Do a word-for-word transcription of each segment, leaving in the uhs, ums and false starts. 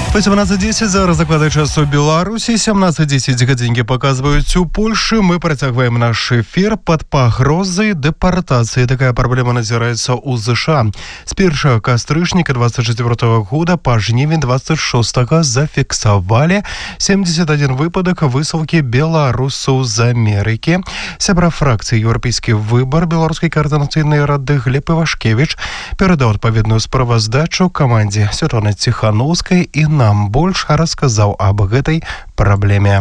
восемнадцать десять, зараз закладай час у Беларусі, семнадцать десять гадзінкі показваюць у Польшы. Мы працягваем наш эфир под пагрозай дэпартацыі. Такая праблема назіраецца ў ЗША. З першага кастрычніка двадцать четвёртого года па жнівень двадцать шостого зафіксавалі семьдесят один выпадак высылкі беларусаў з Амерыкі. Сябра фракцыі «Еўрапейскі выбар» беларускай координацыйнай рады Глеб Івашкевіч перадаў адпаведную справаздачу камандзе Святланы Ціхановскай і нам больш расказаў аб гэтай праблеме.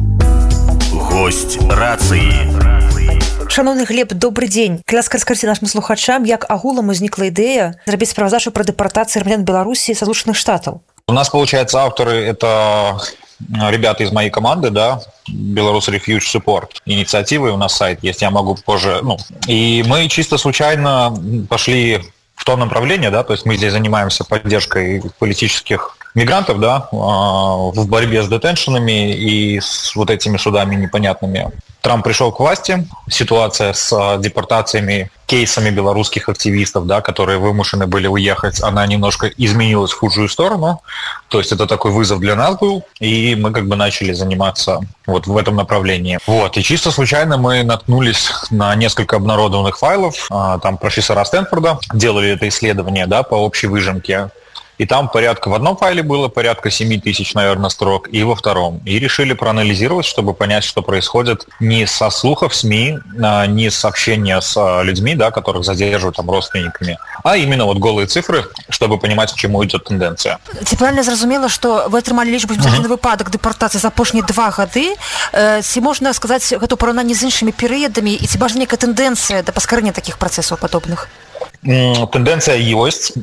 Госць рацыі. Шановны Глеб, добрый дзень. Ласка, раскажыце нашим слухачам, як агулам узнікла ідэя зрабіць справаздачу пра дэпартацыю грамадзян Беларусі са Злучаных Штатаў? У нас, получается, авторы — это ребята из моей команды, да, Belarus Refuge Support. Инициативы у нас сайт есть, я могу позже, ну, и мы чисто случайно пошли в то направление, да, то есть мы здесь занимаемся поддержкой политических мигрантов, да, в борьбе с детеншенами и с вот этими судами непонятными. Трамп пришел к власти, ситуация с депортациями, кейсами белорусских активистов, да, которые вымушены были уехать, она немножко изменилась в худшую сторону, то есть это такой вызов для нас был, и мы как бы начали заниматься вот в этом направлении. Вот, и чисто случайно мы наткнулись на несколько обнародованных файлов, там профессора Стэнфорда делали это исследование, да, по общей выжимке. И там порядка, в одном файле было порядка семь тысяч, наверное, строк, и во втором. И решили проанализировать, чтобы понять, что происходит не со слухов СМИ, не с общения с людьми, да, которых задерживают там родственниками, а именно вот голые цифры, чтобы понимать, к чему идет тенденция. Ці правильно зразумела, что вы атрымалі лічбу за один выпадок дэпартацыі за апошнія два гады. Ці можна сказаць гэта ў параўнанні з іншымі перыядамі, і ці важна нейкая тэндэнцыя да паскарэння такіх працэсаў падобных? Тенденция есть,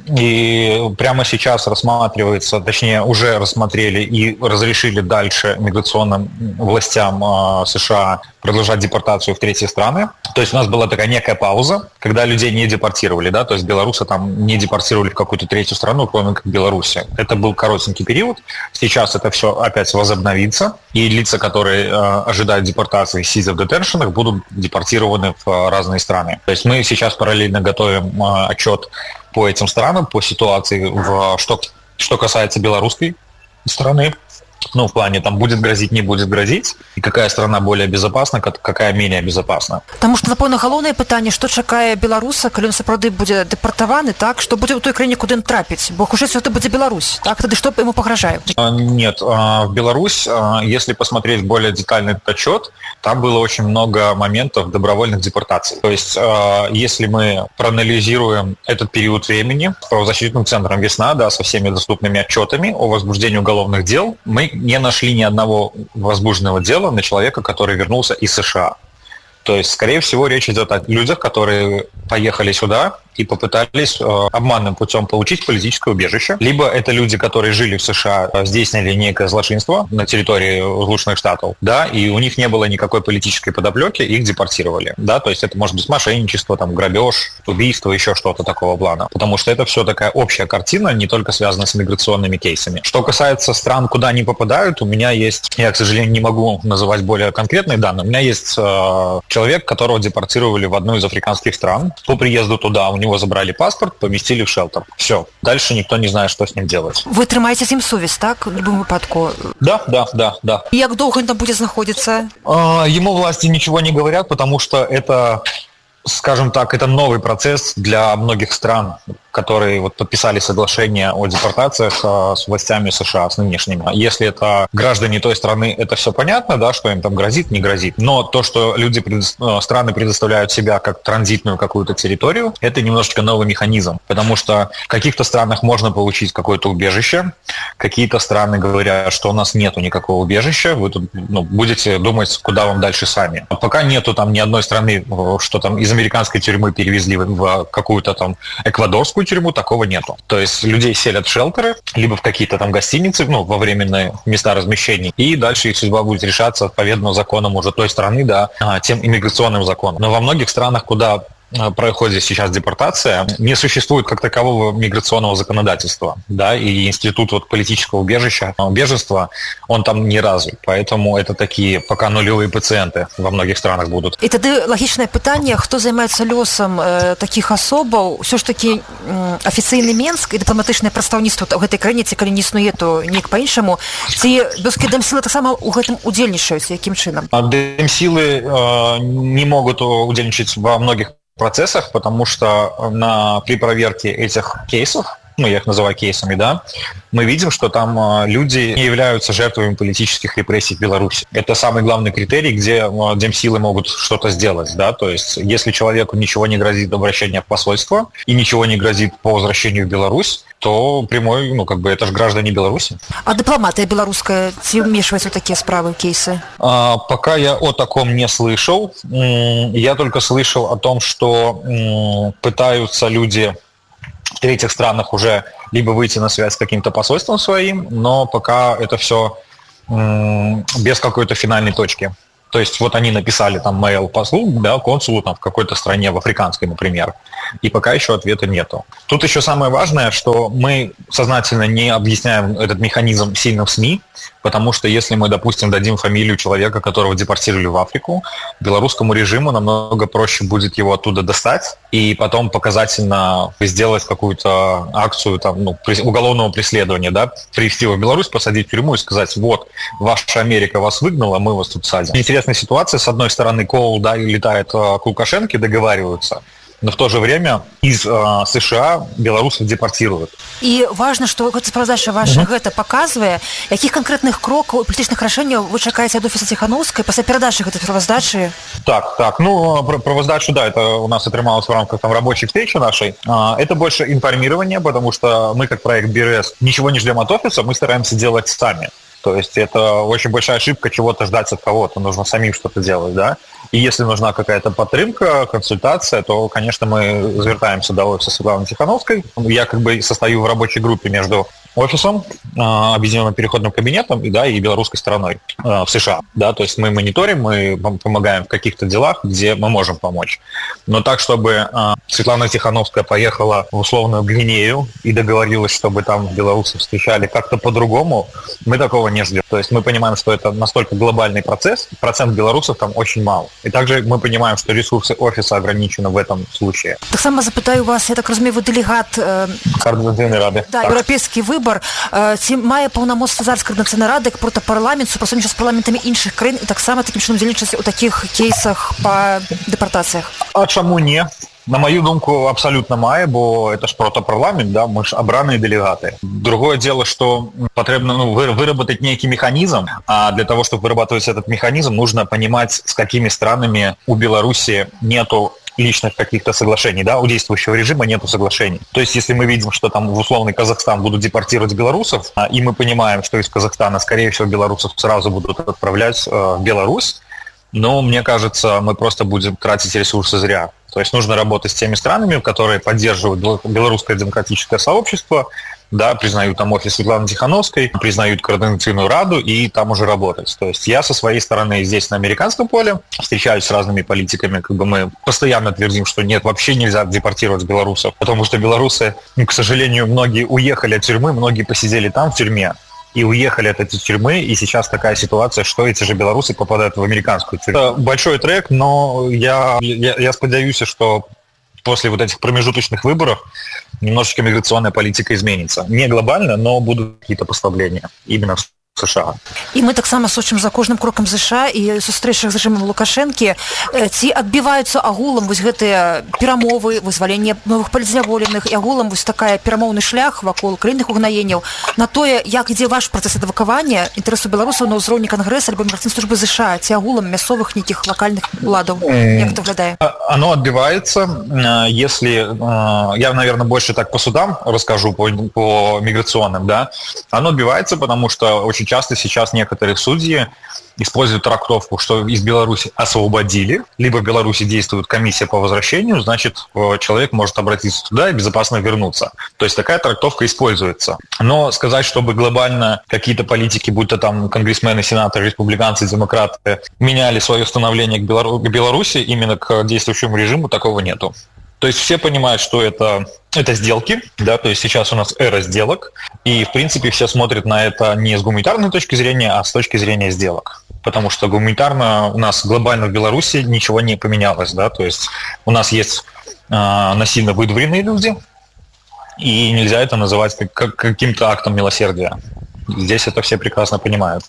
и прямо сейчас рассматривается, точнее уже рассмотрели и разрешили дальше миграционным властям США продолжать депортацию в третьи страны. То есть у нас была такая некая пауза, когда людей не депортировали, да, то есть белорусы там не депортировали в какую-то третью страну, кроме как Беларуси. Это был коротенький период. Сейчас это все опять возобновится, и лица, которые э, ожидают депортации, сидя в детеншенах, будут депортированы в э, разные страны. То есть мы сейчас параллельно готовим э, отчет по этим странам, по ситуации, в, что, что касается белорусской страны. Ну, в плане, там, будет грозить, не будет грозить, и какая страна более безопасна, какая менее безопасна. Потому что, напэўна, галоўнае пытанне, што чакае беларуса, калі ён сапраўды будзе дэпартаваны, так, што будзе ў той краіне, куды ён трапіць, бо хутчэй это будзе Беларусь, так, тады што ему пагражае? Нет, в Беларусь, если посмотреть более детальный отчет, там было очень много моментов добровольных депортаций. То есть, если мы проанализируем этот период времени с правозащитным центром «Весна», да, со всеми доступными отчетами о возбуждении уголовных дел, мы не нашли ни одного возбужденного дела на человека, который вернулся из США. То есть, скорее всего, речь идет о людях, которые поехали сюда и попытались э, обманным путем получить политическое убежище. Либо это люди, которые жили в США, здійснили некое злочинство на территории Злучаных Штатов, да, и у них не было никакой политической подоплеки, их депортировали, да, то есть это может быть мошенничество, там, грабеж, убийство, еще что-то такого плана, потому что это все такая общая картина, не только связана с миграционными кейсами. Что касается стран, куда они попадают, у меня есть, я, к сожалению, не могу называть более конкретные данные, у меня есть э, человек, которого депортировали в одну из африканских стран, по приезду туда у него забрали паспорт, поместили в шелтер. Все. Дальше никто не знает, что с ним делать. Вы трымаеце з ім сувязь, так? В любом выпадку? Да, да, да, да. И як долго он там будет находиться? А, ему власти ничего не говорят, потому что это, скажем так, это новый процесс для многих стран, которые вот подписали соглашение о депортациях а, с властями США, с нынешними. Если это граждане той страны, это все понятно, да, что им там грозит, не грозит. Но то, что люди, страны предоставляют себя как транзитную какую-то территорию, это немножечко новый механизм. Потому что в каких-то странах можно получить какое-то убежище, какие-то страны говорят, что у нас нету никакого убежища, вы тут, ну, будете думать, куда вам дальше сами. А пока нету там ни одной страны, что там из американской тюрьмы перевезли в какую-то там эквадорскую тюрьму, такого нету. То есть людей селят в шелтеры, либо в какие-то там гостиницы, ну, во временные места размещений, и дальше их судьба будет решаться, отповедно, законом уже той страны, да, тем иммиграционным законом. Но во многих странах, куда проходит сейчас депортация, не существует как такового миграционного законодательства, да, и институт вот политического убежища, беженства, он там не развит, поэтому это такие пока нулевые пациенты во многих странах будут. И тогда логичное питание, кто занимается лёсом э, таких особаў, все ж таки э, офіцыйны Менск и дыпламатычнае прадстаўніцтва в этой краіне, ці калі не існуе, то неяк па-іншаму, ці беларускія дэмсілы таксама ў гэтым удзельнічаюць, якім чынам? Дэмсілы э, не могут удзельничать во многих процессах, потому что на, при проверке этих кейсов, ну, я их называю кейсами, да, мы видим, что там люди не являются жертвами политических репрессий в Беларуси. Это самый главный критерий, где демсилы могут что-то сделать, да, то есть если человеку ничего не грозит до обращения в посольство и ничего не грозит по возвращению в Беларусь, то прямой, ну, как бы, это же граждане Беларуси. А дипломатия белорусская, ці вмешивается в такие справы, кейсы? А, пока я о таком не слышал. Я только слышал о том, что пытаются люди в третьих странах уже либо выйти на связь с каким-то посольством своим, но пока это все без какой-то финальной точки. То есть вот они написали там mail послу, да, консулу там в какой-то стране, в африканской, например, и пока еще ответа нету. Тут еще самое важное, что мы сознательно не объясняем этот механизм сильно в СМИ, потому что если мы, допустим, дадим фамилию человека, которого депортировали в Африку, белорусскому режиму намного проще будет его оттуда достать и потом показательно сделать какую-то акцию там, ну, уголовного преследования, да, привести его в Беларусь, посадить в тюрьму и сказать: вот, ваша Америка вас выгнала, мы вас тут садим. Интересная ситуация. С одной стороны, Коул, да, летает к Лукашенко, договариваются, но в то же время из э, США белорусов депортируют. И важно, что гэта справаздача ваша uh-huh. гэта паказвае, якіх канкрэтных крокаў і палітычных рашэнняў вы чакаеце ад офіса Ціхановскай пасля перадачы гэтай справаздачы? Так, так. Ну, правоздачу, да, это у нас отрымалось в рамках там рабочей встречи нашей. Это больше информирование, потому что мы, как проект БРС, ничего не ждем от офиса, мы стараемся делать сами. То есть это очень большая ошибка чего-то ждать от кого-то, нужно самим что-то делать, да. И если нужна какая-то подтримка, консультация, то, конечно, мы звертаемся до офиса Светланы Тихановской. Я как бы состою в рабочей группе между офисом, объединенным переходным кабинетом и, да, и белорусской стороной в США. Да, то есть мы мониторим, мы помогаем в каких-то делах, где мы можем помочь. Но так, чтобы Светлана Тихановская поехала в условную Гвинею и договорилась, чтобы там белорусы встречали как-то по-другому, мы такого не ждем. То есть мы понимаем, что это настолько глобальный процесс, процент белорусов там очень мал. И также мы понимаем, что ресурсы офиса ограничены в этом случае. Так само запытаю вас, я так разумею, вы делегат э... Координационной рады. Да, так. Европейский выбор. Ці мае паўнамоцтва зараз Координационной рады проти парламент супрацоўнічаць з парламентамі іншых краін і таксама такім чынам удзельнічаць у таких кейсах по депортациях? А чаму не? На мою думку, абсолютно мае, бо это ж протопарламент, да, мы ж абранные делегаты. Другое дело, что потребно, ну, выработать некий механизм, а для того, чтобы вырабатывать этот механизм, нужно понимать, с какими странами у Беларуси нету личных каких-то соглашений, да, у действующего режима нету соглашений. То есть, если мы видим, что там в условный Казахстан будут депортировать белорусов, и мы понимаем, что из Казахстана, скорее всего, белорусов сразу будут отправлять в Беларусь, но, мне кажется, мы просто будем тратить ресурсы зря. То есть нужно работать с теми странами, которые поддерживают белорусское демократическое сообщество, да, признают там офис Светланы Тихановской, признают Координационную раду и там уже работать. То есть я со своей стороны здесь на американском поле встречаюсь с разными политиками, как бы мы постоянно твердим, что нет, вообще нельзя депортировать белорусов, потому что белорусы, ну, к сожалению, многие уехали от тюрьмы, многие посидели там в тюрьме и уехали от этой тюрьмы, и сейчас такая ситуация, что эти же белорусы попадают в американскую тюрьму. Это большой трек, но я, я, я сподіваюся, что после вот этих промежуточных выборов немножечко миграционная политика изменится. Не глобально, но будут какие-то послабления именно в США. І ми так само сочым за кожным крокам США і сустрэчах з рэжымам Лукашэнкі. Ці адбіваюцца агулам вось гэтыя перамовы, вызваленне новых палітзняволеных і агулам вось такая перамоўны шлях вакол краінных угнаенняў на тое, як ідзе ваш працэс адвакавання інтарэсу беларусаў на ўзроўні Кангрэса альбо міграцыйнай службы США, ці агулам мясцовых нейкіх лакальных уладаў? Як это выглядае? Оно отбивается. Если я, наверное, больше так по судам расскажу, по, по миграционным, да, оно отбивается, потому что очень часто сейчас некоторые судьи используют трактовку, что из Беларуси освободили, либо в Беларуси действует комиссия по возвращению, значит, человек может обратиться туда и безопасно вернуться. То есть такая трактовка используется. Но сказать, чтобы глобально какие-то политики, будь то там конгрессмены, сенаторы, республиканцы, демократы, меняли свое становление к, Белору- к Беларуси именно к действующему режиму, такого нету. То есть все понимают, что это, это сделки, да, то есть сейчас у нас эра сделок, и, в принципе, все смотрят на это не с гуманитарной точки зрения, а с точки зрения сделок. Потому что гуманитарно у нас глобально в Беларуси ничего не поменялось, да, то есть у нас есть э, насильно выдворенные люди, и нельзя это называть как, как, каким-то актом милосердия. Здесь это все прекрасно понимают.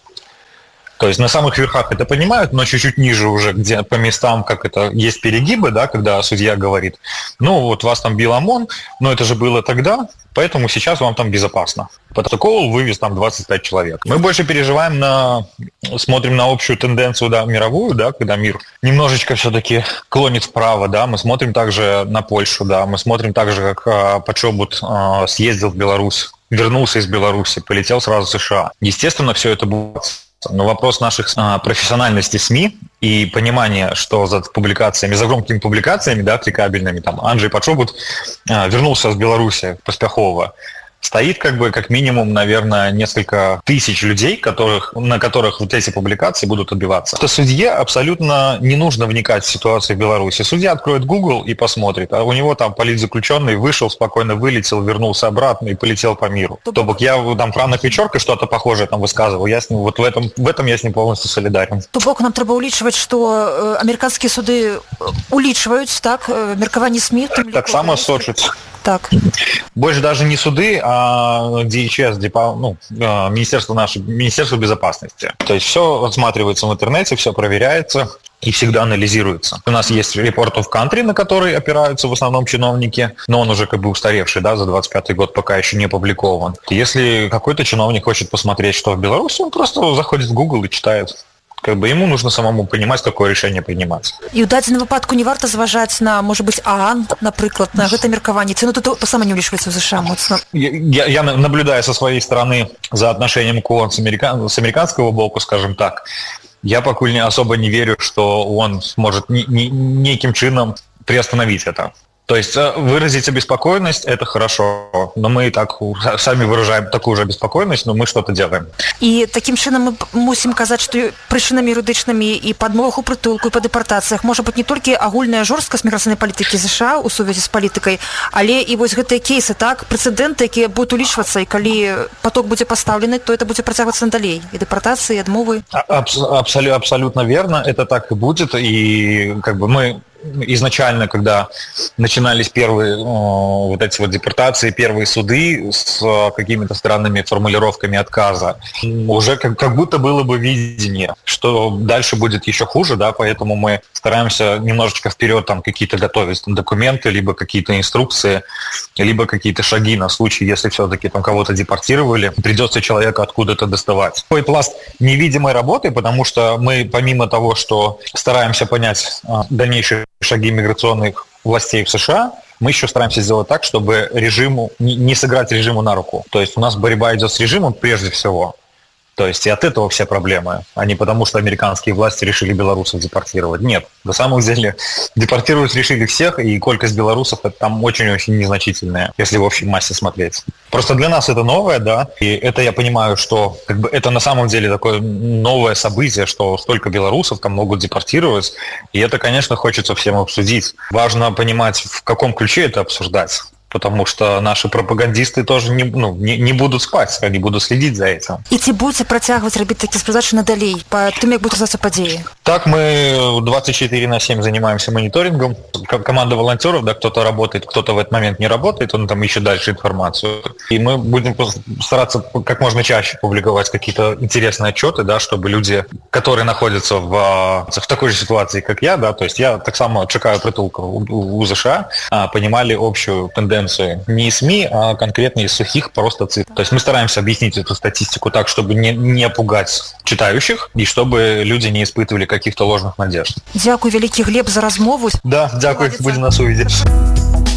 То есть на самых верхах это понимают, но чуть-чуть ниже уже, где по местам, как это, есть перегибы, да, когда судья говорит, ну вот вас там бил ОМОН, но это же было тогда, поэтому сейчас вам там безопасно. Протокол вывез там двадцать пять человек. Мы больше переживаем на, смотрим на общую тенденцию, да, мировую, да, когда мир немножечко все-таки клонит вправо, да, мы смотрим также на Польшу, да, мы смотрим также, как а, Почобут а, съездил в Беларусь, вернулся из Беларуси, полетел сразу в США. Естественно, все это будет. Но вопрос наших а, профессиональности СМИ и понимания, что за публикациями, за громкими публикациями, да, кликабельными, там, Анджей Почобут а, вернулся с Беларуси, Поспяхова, стоит как бы как минимум, наверное, несколько тысяч людей, которых, на которых вот эти публикации будут отбиваться. То судье абсолютно не нужно вникать в ситуацию в Беларуси. Судья откроет Google и посмотрит, а у него там политзаключенный вышел, спокойно вылетел, вернулся обратно и полетел по миру. То бок я там про Анна Печорка что-то похожее там высказывал, я с ним, вот в этом, в этом я с ним полностью солидарен. То бок нам трэба улічваць, што амерыканскія суды улічваюць, так, меркаванні СМИ. Так само сочуць. Так. Больше даже не суды, а ди эйч эс, депо, ну, Министерство, наше, Министерство безопасности. То есть все рассматривается в интернете, все проверяется и всегда анализируется. У нас есть Report of Country, на который опираются в основном чиновники, но он уже как бы устаревший, да, за двадцать пятый год пока еще не опубликован. Если какой-то чиновник хочет посмотреть, что в Беларуси, он просто заходит в Google и читает. Как бы ему нужно самому понимать, какое решение принимать. І ў дадзеным выпадку не варта зважаць на, может быть, ААН, напрыклад, на гэта меркаванне. Ці ну тут сама не улічваецца ў США моцна? Я, я наблюдаю со своей стороны за отношением к ООН с, американ... с американского боку, скажем так. Я покуль не особо не верю, что ООН сможет ни, ни, неким чином приостановить это. То есть выразить обеспокоенность – это хорошо, но мы и так сами выражаем такую же обеспокоенность, но мы что-то делаем. І таким чином мы мусім казаць, што прычынамі юрыдычнымі і падмовах у прытулку і па дэпартацыях можа быць не толькі агульная жорсткасць міграцыйнай палітыкі США ў сувязі з палітыкай, але і вось гэтыя кейсы, так, прэцэдэнты, якія будуць улічвацца, і калі поток будзе пастаўлены, то это будзе працягвацца надалей, і дэпартацыі, і адмовы. Абсолютно, абсолютно верно, это так и будет, и как бы мы изначально, когда начинались первые о, вот эти вот депортации, первые суды с о, какими-то странными формулировками отказа, уже как, как будто было бы видение, что дальше будет еще хуже, да, поэтому мы стараемся немножечко вперед там какие-то готовить там, документы, либо какие-то инструкции, либо какие-то шаги на случай, если все-таки там кого-то депортировали, придется человека откуда-то доставать. Такой пласт невидимой работы, потому что мы помимо того, что стараемся понять о, дальнейшие шаги миграционных властей в США, мы еще стараемся сделать так, чтобы режиму не сыграть режиму на руку. То есть у нас борьба идет с режимом прежде всего. То есть и от этого все проблемы, а не потому, что американские власти решили белорусов депортировать. Нет, на самом деле депортировать решили всех, и колькость белорусов это там очень-очень незначительная, если в общей массе смотреть. Просто для нас это новое, да, и это я понимаю, что как бы это на самом деле такое новое событие, что столько белорусов там могут депортировать, и это, конечно, хочется всем обсудить. Важно понимать, в каком ключе это обсуждать. Потому что наши пропагандисты тоже не, ну, не, не будут спать, они будут следить за этим. И ці будете працягваць рабіць такія перадачы надалей по тым, як будут развиваться падзеі? Так, мы двадцать четыре на семь занимаемся мониторингом. Команда волонтеров, да, кто-то работает, кто-то в этот момент не работает, он там ищет дальше информацию. И мы будем стараться как можно чаще публиковать какие-то интересные отчеты, да, чтобы люди, которые находятся в, в такой же ситуации, как я, да, то есть я так само чекаю притулка у, у США, понимали общую тенденцию не СМИ, а конкретно из сухих просто цифр. То есть мы стараемся объяснить эту статистику так, чтобы не, не пугать читающих и чтобы люди не испытывали каких-то ложных надежд. Дякую, великий Глеб, за размову. Да, дякую, будем на сувязі.